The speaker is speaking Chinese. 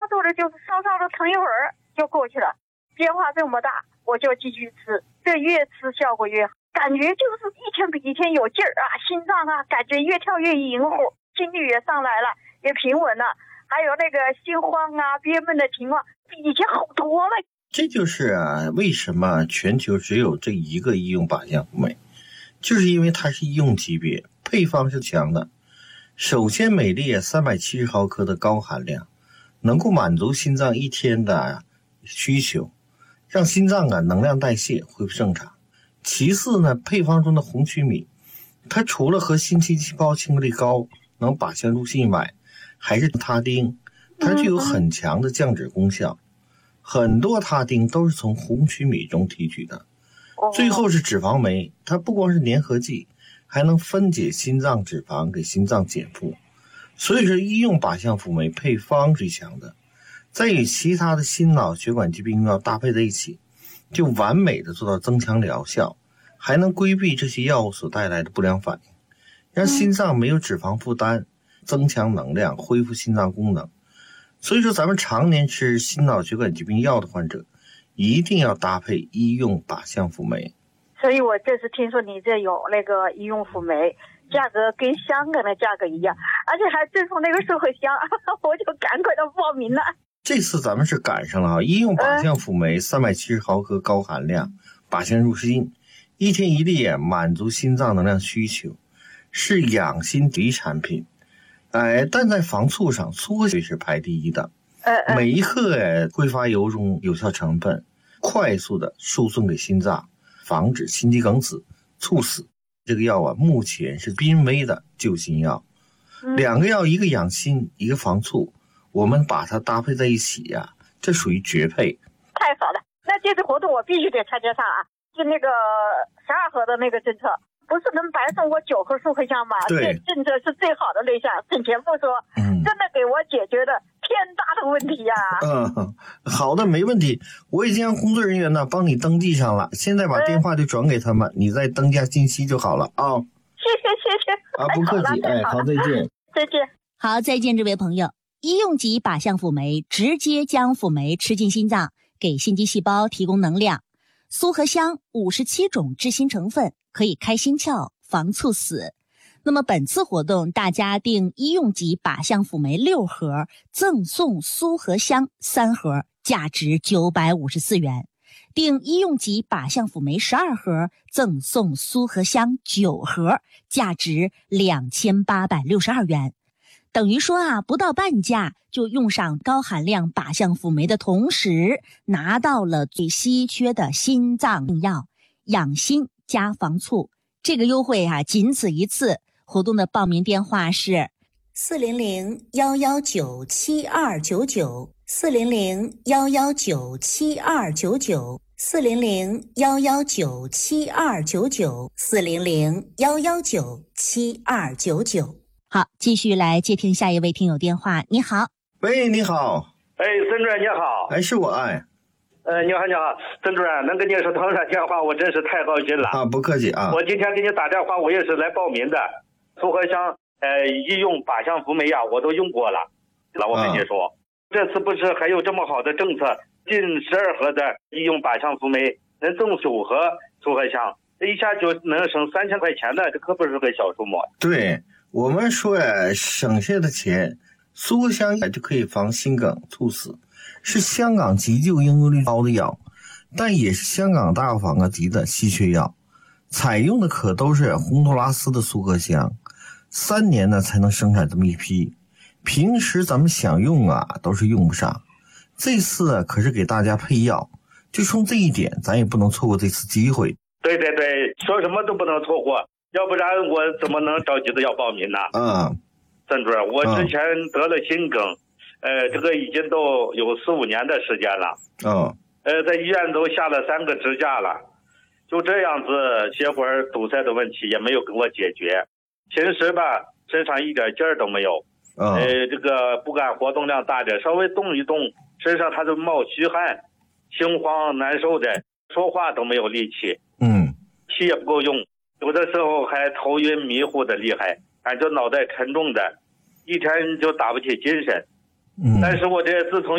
度的就是稍稍的疼一会儿就过去了，变化这么大，我就继续吃，这越吃效果越好，感觉就是一天比一天有劲儿啊，心脏啊感觉越跳越匀乎，心率也上来了，也平稳了，还有那个心慌啊憋闷的情况比以前好多了。 这就是为什么全球只有这一个医用靶向辅酶，就是因为它是医用级别，配方是强的。首先每粒370毫克的高含量，能够满足心脏一天的需求，让心脏能量代谢恢复正常。其次呢，配方中的红曲米，它除了和心肌细胞亲和力高，能靶向入心外，还是他汀，它具有很强的降脂功效。很多他汀都是从红曲米中提取的。最后是脂肪酶，它不光是粘合剂，还能分解心脏脂肪，给心脏减负。所以说医用靶向辅酶配方最强的，再与其他的心脑血管疾病药搭配在一起，就完美的做到增强疗效，还能规避这些药物所带来的不良反应，让心脏没有脂肪负担，增强能量，恢复心脏功能。所以说咱们常年吃心脑血管疾病药的患者，一定要搭配医用靶向辅酶。 所以我这次听说你这有那个医用辅酶，价格跟香港的价格一样，而且还赠送那个寿贺香，我就赶快的报名了。 这次咱们是赶上了医用靶向辅酶370毫克高含量，靶向入心，一天一粒，满足心脏能量需求，是养心第一产品。但在防猝上，苏合香是排第一的。每一克挥发油中有效成分，快速的输送给心脏，防止心肌梗死、猝死。这个药目前是濒危的救心药。两个药，一个养心，一个防猝，我们把它搭配在一起这属于绝配。 太好了，那这次活动我必须得参加上啊！就那个12盒的那个政策，不是能白送我9盒苏合香吗？ 对， 这政策是最好的那项，省钱不说，真的给我解决了天大的问题好的，没问题，我已经让工作人员帮你登记上了，现在把电话就转给他们，你再登加信息就好了啊。 谢谢不客气，好，再见。 再见。 好，再见，这位朋友。医用级靶向辅酶直接将辅酶吃进心脏，给心肌细胞提供能量。苏合香57种致心成分，可以开心窍，防猝死。那么本次活动，大家订医用级靶向辅酶6盒，赠送苏合香3盒，价值954元。订医用级靶向辅酶12盒，赠送苏合香9盒，价值2862元。等于说不到半价就用上高含量靶向辅酶的同时，拿到了最稀缺的心脏药，养心加防猝。这个优惠仅此一次。活动的报名电话是400-119-7299 400-119-7299 400-119-7299 400-119-7299。好，继续来接听下一位听友电话。你好。 喂，你好。 孙主任你好。 是我你好，孙主任，能跟你说通上电话，我真是太高兴了不客气我今天给你打电话，我也是来报名的。苏合香医用靶向辅酶药我都用过了，我跟你说，这次不是还有这么好的政策，近12盒的医用靶向辅酶能赠9盒苏合香，这一下就能省3000块钱的，这可不是个小数目。 对，我们说省下的钱，苏合香就可以防心梗猝死，是香港急救应用率高的药，但也是香港大药房级的稀缺药。采用的可都是洪都拉斯的苏合香，3年才能生产这么一批，平时咱们想用都是用不上。这次可是给大家配药，就冲这一点，咱也不能错过这次机会。 对，说什么都不能错过，要不然我怎么能着急的要报名呢？孙主任，我之前得了心梗，这个已经都有4-5年的时间了。在医院都下了3个支架了，就这样子血管堵塞的问题也没有给我解决。平时身上一点劲儿都没有。这个不敢活动量大点，稍微动一动，身上它就冒虚汗，心慌难受的，说话都没有力气。气也不够用，有的时候还头晕迷糊的厉害，感觉脑袋沉重的，一天就打不起精神。但是我这自从